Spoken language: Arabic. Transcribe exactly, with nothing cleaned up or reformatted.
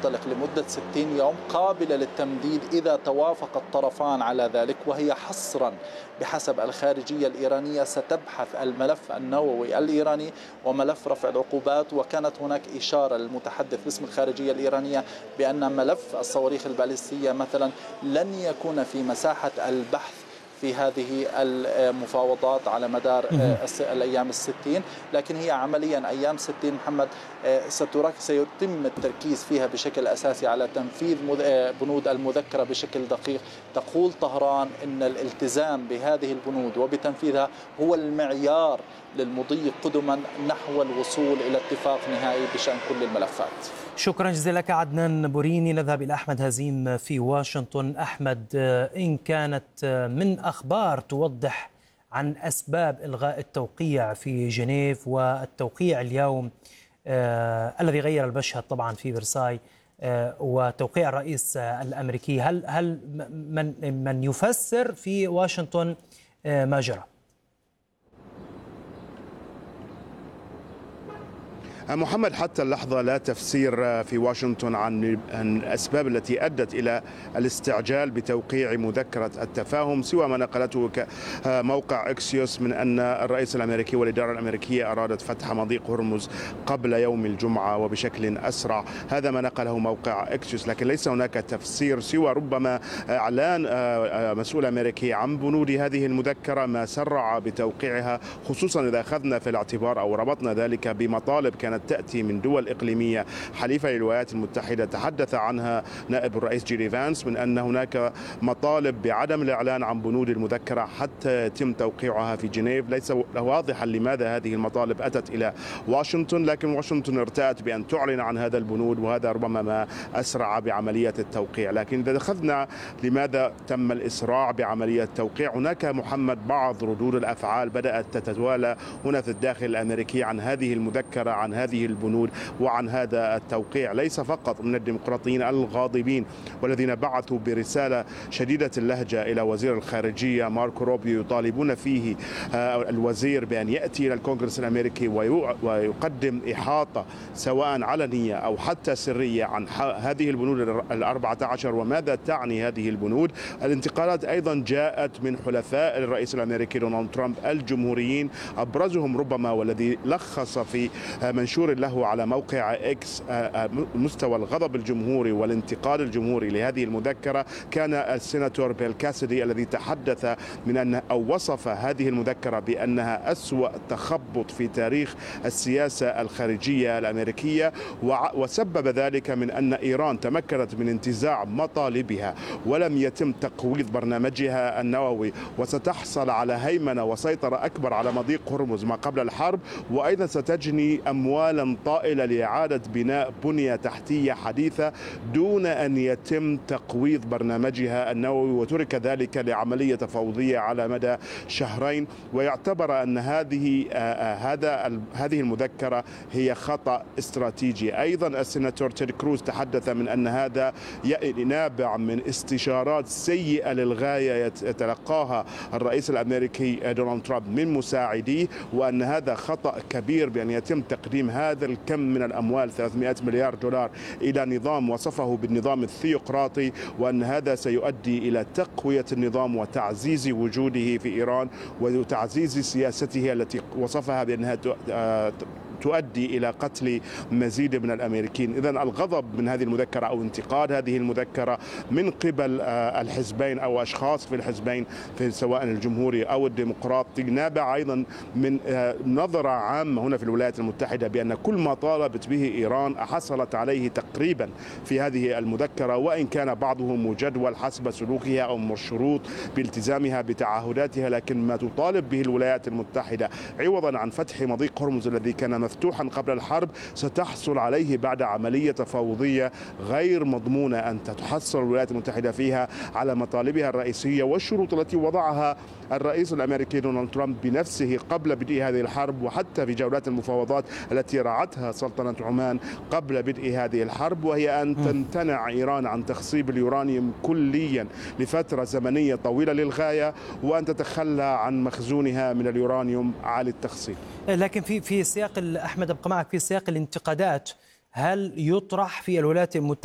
تنطلق لمدة ستين يوم قابلة للتمديد إذا توافق الطرفان على ذلك، وهي حصرا بحسب الخارجية الإيرانية ستبحث الملف النووي الإيراني وملف رفع العقوبات. وكانت هناك إشارة للمتحدث باسم الخارجية الإيرانية بأن ملف الصواريخ البالستية مثلا لن يكون في مساحة البحث في هذه المفاوضات على مدار الأيام الستين، لكن هي عمليا أيام ستين محمد سيتم التركيز فيها بشكل أساسي على تنفيذ بنود المذكرة بشكل دقيق. تقول طهران أن الالتزام بهذه البنود وبتنفيذها هو المعيار للمضي قدما نحو الوصول إلى اتفاق نهائي بشأن كل الملفات. شكرا جزيلا لك عدنان بوريني. نذهب إلى أحمد هزيم في واشنطن. أحمد، إن كانت من أخبار توضح عن أسباب إلغاء التوقيع في جنيف والتوقيع اليوم آه الذي غير المشهد طبعا في فرساي آه وتوقيع الرئيس الأمريكي، هل هل من من يفسر في واشنطن آه ما جرى؟ محمد، حتى اللحظة لا تفسير في واشنطن عن الأسباب التي أدت إلى الاستعجال بتوقيع مذكرة التفاهم، سوى ما نقلته موقع إكسيوس من أن الرئيس الأمريكي والإدارة الأمريكية أرادت فتح مضيق هرمز قبل يوم الجمعة وبشكل أسرع. هذا ما نقله موقع إكسيوس، لكن ليس هناك تفسير سوى ربما إعلان مسؤول أمريكي عن بنود هذه المذكرة ما سرع بتوقيعها، خصوصا إذا أخذنا في الاعتبار أو ربطنا ذلك بمطالب كانت تأتي من دول إقليمية حليفة للولايات المتحدة. تحدث عنها نائب الرئيس جيري فانس من أن هناك مطالب بعدم الإعلان عن بنود المذكرة حتى يتم توقيعها في جنيف. ليس واضحا لماذا هذه المطالب أتت إلى واشنطن، لكن واشنطن ارتأت بأن تعلن عن هذا البنود، وهذا ربما ما أسرع بعملية التوقيع. لكن إذا أخذنا لماذا تم الإسراع بعملية التوقيع، هناك محمد بعض ردود الأفعال بدأت تتوالى هنا في الداخل الأمريكي عن هذه المذكرة، عن هذه البنود وعن هذا التوقيع، ليس فقط من الديمقراطيين الغاضبين والذين بعثوا برسالة شديدة اللهجة إلى وزير الخارجية ماركو روبيو يطالبون فيه الوزير بأن يأتي إلى الكونغرس الأمريكي ويقدم إحاطة سواء علنية أو حتى سرية عن هذه البنود الأربعة عشر وماذا تعني هذه البنود. الانتقادات أيضا جاءت من حلفاء الرئيس الأمريكي دونالد ترامب الجمهوريين، أبرزهم ربما والذي لخص في منشور له على موقع إكس مستوى الغضب الجمهوري والانتقاد الجمهوري لهذه المذكرة كان السيناتور بيل كاسدي، الذي تحدث من أن أو وصف هذه المذكرة بأنها أسوأ تخبط في تاريخ السياسة الخارجية الأمريكية، وسبب ذلك من أن إيران تمكنت من انتزاع مطالبها ولم يتم تقويض برنامجها النووي، وستحصل على هيمنة وسيطرة أكبر على مضيق هرمز ما قبل الحرب، وأيضا ستجني أموالا طائلة لإعادة بناء بنية تحتية حديثة دون أن يتم تقويض برنامجها النووي، وترك ذلك لعملية فوضية على مدى شهرين. ويعتبر أن هذه هذا هذه المذكرة هي خطأ استراتيجي. أيضا السيناتور تيد كروز تحدث من أن هذا نابع من استشارات سيئة للغاية يتلقاها الرئيس الأمريكي دونالد ترامب من مساعديه، وأن هذا خطأ كبير بأن يتم تقديم هذا الكم من الأموال ثلاثمائة مليار دولار إلى نظام وصفه بالنظام الثيوقراطي، وأن هذا سيؤدي إلى تقوية النظام وتعزيز وجوده في إيران وتعزيز سياسته التي وصفها بأنها تؤدي إلى قتل مزيد من الأمريكيين. إذن الغضب من هذه المذكرة أو انتقاد هذه المذكرة من قبل الحزبين أو أشخاص في الحزبين في سواء الجمهوري أو الديمقراطي نابع أيضا من نظرة عامة هنا في الولايات المتحدة بأن كل ما طالبت به إيران حصلت عليه تقريبا في هذه المذكرة، وإن كان بعضه مجدول حسب سلوكها أو مشروط بالتزامها بتعهداتها، لكن ما تطالب به الولايات المتحدة عوضا عن فتح مضيق هرمز الذي كان مفتوحا قبل الحرب ستحصل عليه بعد عملية فوضية غير مضمونة أن تحصل الولايات المتحدة فيها على مطالبها الرئيسية والشروط التي وضعها الرئيس الأمريكي دونالد ترامب بنفسه قبل بدء هذه الحرب، وحتى في جولات المفاوضات التي رعتها سلطنة عمان قبل بدء هذه الحرب، وهي أن تمتنع إيران عن تخصيب اليورانيوم كليا لفترة زمنية طويلة للغاية، وأن تتخلى عن مخزونها من اليورانيوم عالي التخصيب. لكن في في سياق أحمد أبقى معك في سياق الانتقادات، هل يطرح في الولايات المتحدة